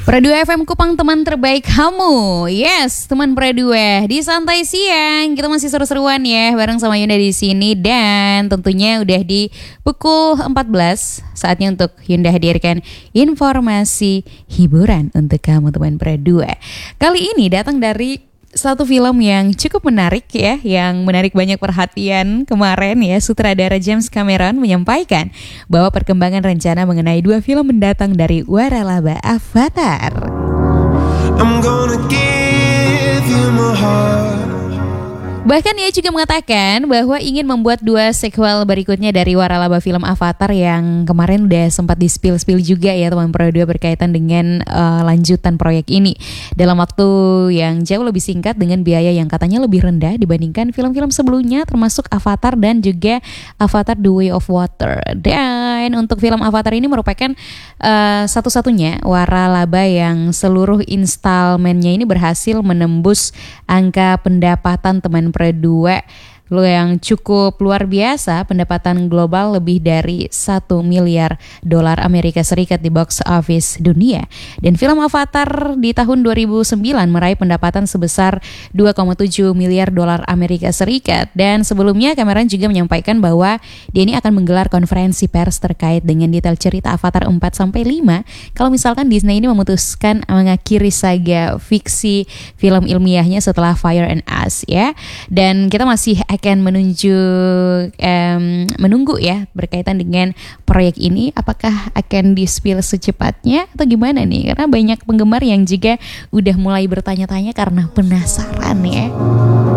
Pradua FM Kupang, teman terbaik kamu. Yes, teman Pradua di santai siang kita masih seru-seruan ya bareng sama Yunda di sini, dan tentunya udah di pukul 14 saatnya untuk Yunda hadirkan informasi hiburan untuk kamu teman Pradua. Kali ini datang dari satu film yang cukup menarik ya, yang menarik banyak perhatian kemarin ya. Sutradara James Cameron menyampaikan bahwa perkembangan rencana mengenai 2 film mendatang dari waralaba Avatar. I'm gonna give you my heart. Bahkan ia juga mengatakan bahwa ingin membuat 2 sequel berikutnya dari waralaba film Avatar yang kemarin udah sempat di-spill juga ya teman Pradua berkaitan dengan lanjutan proyek ini dalam waktu yang jauh lebih singkat dengan biaya yang katanya lebih rendah dibandingkan film-film sebelumnya, termasuk Avatar dan juga Avatar The Way of Water. Dan untuk film Avatar ini merupakan satu-satunya waralaba yang seluruh installmennya ini berhasil menembus angka pendapatan teman Pradua yang cukup luar biasa. Pendapatan global lebih dari 1 miliar dolar Amerika Serikat di box office dunia. Dan film Avatar di tahun 2009 meraih pendapatan sebesar 2,7 miliar dolar Amerika Serikat. Dan sebelumnya Cameron juga menyampaikan bahwa dia ini akan menggelar konferensi pers terkait dengan detail cerita Avatar 4-5 kalau misalkan Disney ini memutuskan mengakhiri saga fiksi film ilmiahnya setelah Fire and Ash ya. Dan kita masih akan menunggu ya berkaitan dengan proyek ini, apakah akan di-spill secepatnya atau gimana nih, karena banyak penggemar yang juga udah mulai bertanya-tanya karena penasaran ya.